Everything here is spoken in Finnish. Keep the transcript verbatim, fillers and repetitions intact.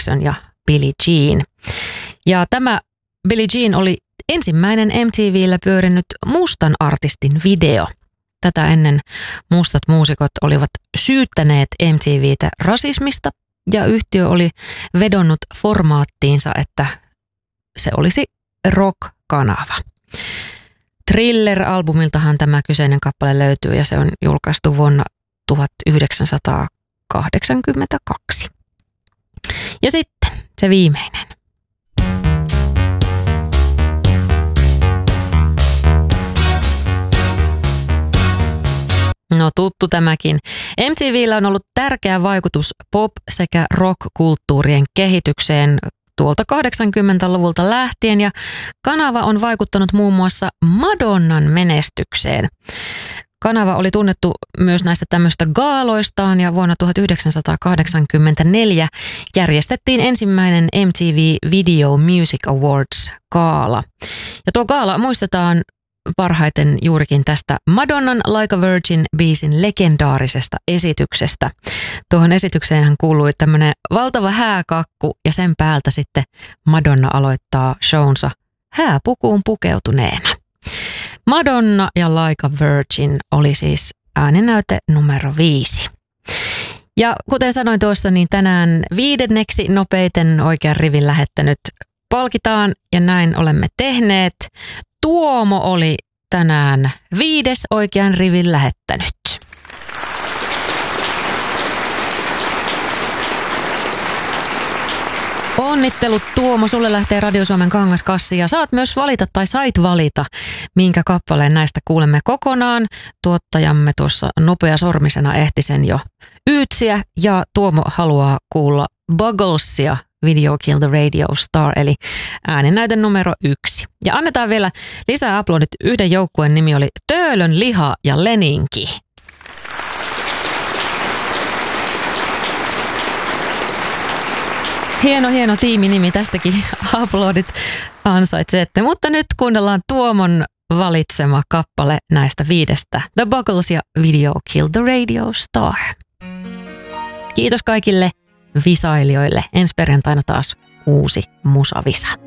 Jackson ja Billie Jean. Ja tämä Billie Jean oli ensimmäinen M T V:llä pyörinyt mustan artistin video. Tätä ennen mustat muusikot olivat syyttäneet M T V:tä rasismista ja yhtiö oli vedonnut formaattiinsa, että se olisi rock-kanava. Thriller-albumiltahan tämä kyseinen kappale löytyy ja se on julkaistu vuonna tuhatyhdeksänsataakahdeksankymmentäkaksi. Ja sitten se viimeinen. No tuttu tämäkin. M T V:llä on ollut tärkeä vaikutus pop- sekä rock-kulttuurien kehitykseen tuolta kahdeksankymmentäluvulta lähtien ja kanava on vaikuttanut muun muassa Madonnan menestykseen. Kanava oli tunnettu myös näistä tämmöistä gaaloistaan ja vuonna tuhatyhdeksänsataakahdeksankymmentäneljä järjestettiin ensimmäinen M T V Video Music Awards -gaala. Ja tuo gaala muistetaan parhaiten juurikin tästä Madonnan Like a Virgin-biisin legendaarisesta esityksestä. Tuohon esitykseenhän kuului tämmöinen valtava hääkakku ja sen päältä sitten Madonna aloittaa shownsa hääpukuun pukeutuneena. Madonna ja Like a Virgin oli siis ääninäyte numero viisi. Ja kuten sanoin tuossa, niin tänään viidenneksi nopeiten oikean rivin lähettänyt palkitaan ja näin olemme tehneet. Tuomo oli tänään viides oikean rivin lähettänyt. Onnittelut Tuomo, sulle lähtee Radio Suomen kangaskassi ja saat myös valita tai sait valita, minkä kappaleen näistä kuulemme kokonaan. Tuottajamme tuossa nopeasormisena ehti sen jo yytsiä ja Tuomo haluaa kuulla Bugglesia, Video Kill the Radio Star, eli ääninäyte numero yksi. Ja annetaan vielä lisää aplodit. Yhden joukkueen nimi oli Töölön liha ja Leninki. Hieno, hieno tiiminimi, tästäkin aplodit ansaitsette. Mutta nyt kuunnellaan Tuomon valitsema kappale näistä viidestä. The Buggles ja Video Kill the Radio Star. Kiitos kaikille visailijoille. Ensi perjantaina taas uusi musavisa.